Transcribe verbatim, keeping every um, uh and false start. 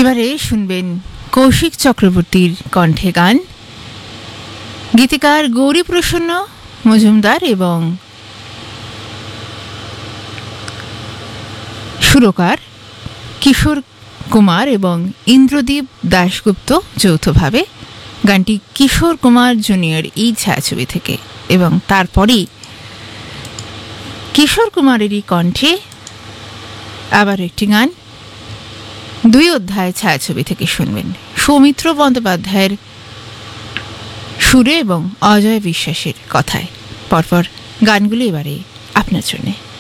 এবারে শুনবেন কৌশিক চক্রবর্তীর কণ্ঠে গান, গীতিকার গৌরীপ্রসন্ন মজুমদার এবং সুরকার কিশোর কুমার এবং ইন্দ্রদীপ দাশগুপ্ত যৌথভাবে। গানটি কিশোর কুমার জুনিয়র এই ছায়াছবি থেকে, এবং তারপরেই কিশোর কুমারেরই কণ্ঠে আবার একটি গান দুই অধ্যায় ছায়াছবি থেকে শুনবেন, সৌমিত্র বন্দ্যোপাধ্যায়ের সুরে এবং অজয় বিশ্বাসের কথায়। পরপর গানগুলি এবারে আপনার জন্যে।